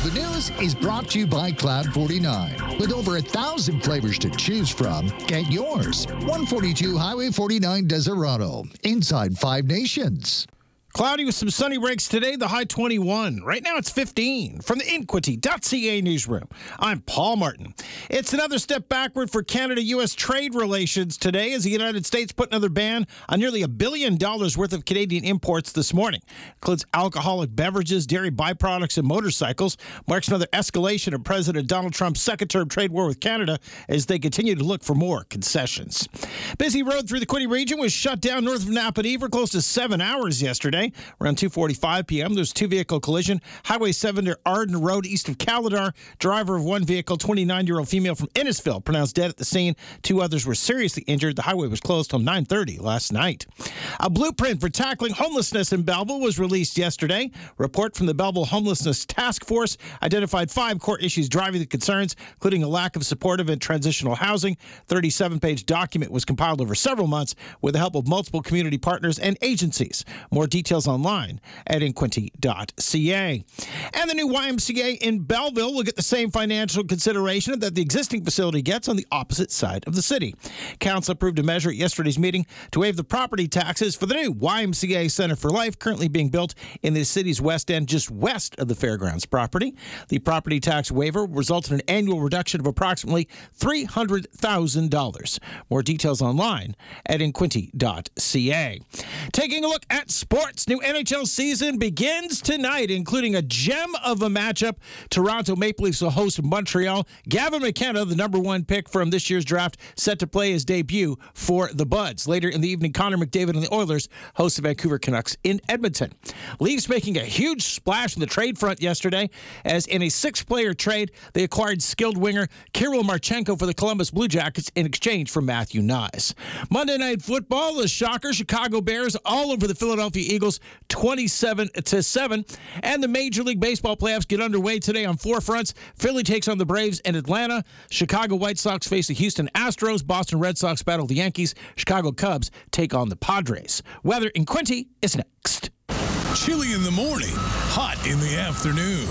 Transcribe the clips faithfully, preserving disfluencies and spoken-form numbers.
The news is brought to you by Cloud forty-nine. With over a thousand flavors to choose from, get yours. one forty-two Highway forty-nine, Desirado, inside Five Nations. Cloudy with some sunny breaks today, the high twenty-one. Right now it's fifteen. From the Inquity dot C A newsroom, I'm Paul Martin. It's another step backward for Canada-U S trade relations today as the United States put another ban on nearly a billion dollars worth of Canadian imports this morning. Includes alcoholic beverages, dairy byproducts, and motorcycles. Marks another escalation of President Donald Trump's second-term trade war with Canada as they continue to look for more concessions. Busy road through the Quinte region was shut down north of Napanee for close to seven hours yesterday. Around two forty-five p.m., there's a two-vehicle collision. Highway seven near Arden Road, east of Caladar. Driver of one vehicle, twenty-nine-year-old female from Innisfil, pronounced dead at the scene. Two others were seriously injured. The highway was closed till nine thirty last night. A blueprint for tackling homelessness in Belleville was released yesterday. Report from the Belleville Homelessness Task Force identified five core issues driving the concerns, including a lack of supportive and transitional housing. thirty-seven page document was compiled over several months with the help of multiple community partners and agencies. More details online at Inquity dot C A. And the new Y M C A in Belleville will get the same financial consideration that the existing facility gets on the opposite side of the city. Council approved a measure at yesterday's meeting to waive the property taxes for the new Y M C A Center for Life, currently being built in the city's west end, just west of the fairgrounds property. The property tax waiver will result in an annual reduction of approximately three hundred thousand dollars. More details online at Inquity dot C A. Taking a look at sports, new N H L season begins tonight, including a gem of a matchup. Toronto Maple Leafs will host Montreal. Gavin McKenna, the number one pick from this year's draft, set to play his debut for the Buds. Later in the evening, Connor McDavid and the Oilers host the Vancouver Canucks in Edmonton. Leafs making a huge splash in the trade front yesterday, as in a six-player trade, they acquired skilled winger Kirill Marchenko for the Columbus Blue Jackets in exchange for Matthew Nyes. Monday Night Football, the shocker, Chicago Bears all over the Philadelphia Eagles, twenty-seven to seven. And the Major League Baseball playoffs get underway today on four fronts. Philly takes on the Braves in Atlanta. Chicago White Sox face the Houston Astros. Boston Red Sox battle the Yankees. Chicago Cubs take on the Padres. Weather in Quinte is next. Chilly in the morning, hot in the afternoon.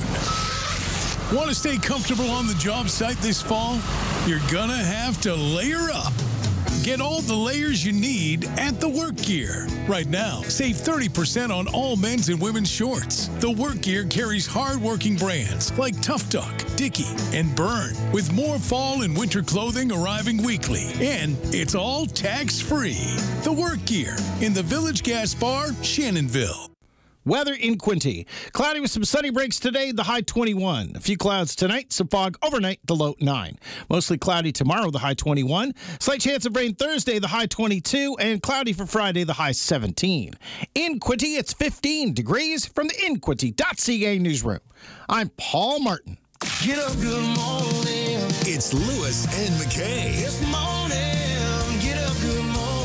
Want to stay comfortable on the job site this fall? You're gonna have to layer up. Get all the layers you need at The Work Gear. Right now, save thirty percent on all men's and women's shorts. The Work Gear carries hard-working brands like Tough Duck, Dickie, and Burn, with more fall and winter clothing arriving weekly. And it's all tax-free. The Work Gear in the Village Gas Bar, Shannonville. Weather in Quinte. Cloudy with some sunny breaks today, the high twenty-one. A few clouds tonight, some fog overnight, the low nine. Mostly cloudy tomorrow, the high twenty-one. Slight chance of rain Thursday, the high twenty-two. And cloudy for Friday, the high seventeen. In Quinte, it's fifteen degrees from the Inquity dot C A newsroom. I'm Paul Martin. Get up, good morning. It's Lewis and McKay. This morning, get up, good morning.